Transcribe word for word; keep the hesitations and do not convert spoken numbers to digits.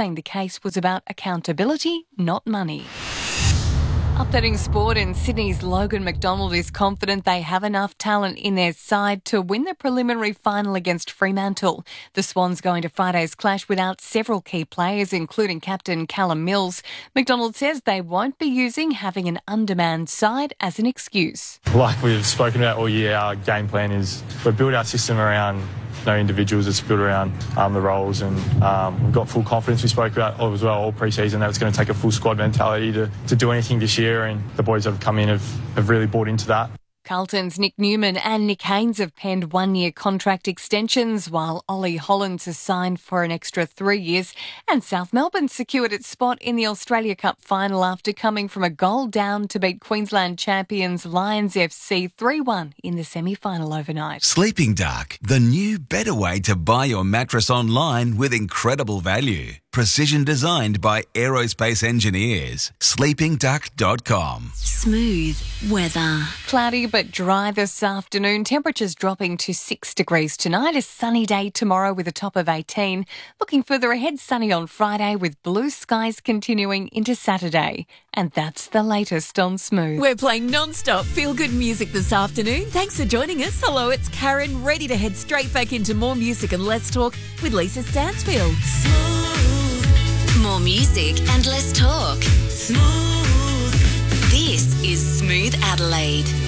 saying the case was about accountability, not money. Updating sport, in Sydney's Logan McDonald is confident they have enough talent in their side to win the preliminary final against Fremantle. The Swans go into Friday's clash without several key players, including captain Callum Mills. McDonald says they won't be using having an undermanned side as an excuse. Like we've spoken about all year, our game plan is we build our system around no individuals. It's built around um, the roles, and um, we've got full confidence. We spoke about as well all pre-season that it's going to take a full squad mentality to, to do anything this year, and the boys that have come in have, have really bought into that. Carlton's Nick Newman and Nick Haynes have penned one-year contract extensions, while Ollie Hollands has signed for an extra three years, and South Melbourne secured its spot in the Australia Cup final after coming from a goal down to beat Queensland champions Lions F C three one in the semi-final overnight. Sleeping Dark, the new better way to buy your mattress online with incredible value. Precision designed by aerospace engineers. sleeping duck dot com. Smooth weather. Cloudy but dry this afternoon. Temperatures dropping to six degrees tonight. A sunny day tomorrow with a top of eighteen. Looking further ahead, sunny on Friday with blue skies continuing into Saturday. And that's the latest on Smooth. We're playing non-stop feel-good music this afternoon. Thanks for joining us. Hello, it's Karen, ready to head straight back into more music and Let's Talk with Lisa Stansfield. More music and less talk. Smooth. This is Smooth Adelaide.